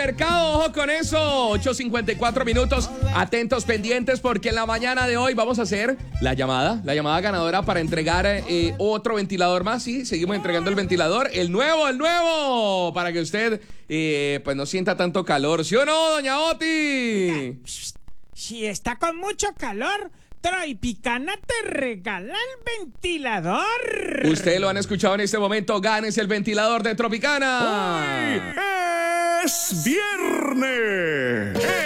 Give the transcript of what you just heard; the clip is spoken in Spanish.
mercado, ojo con eso. 8:54 minutos. Atentos, pendientes, porque en la mañana de hoy vamos a hacer la llamada ganadora para entregar otro ventilador más. Sí, seguimos entregando el ventilador, el nuevo, para que usted pues no sienta tanto calor. ¿Sí o no, doña Oti? Si está con mucho calor, Tropicana te regala el ventilador. Ustedes lo han escuchado en este momento. Ganes el ventilador de Tropicana. ¡Hoy es viernes!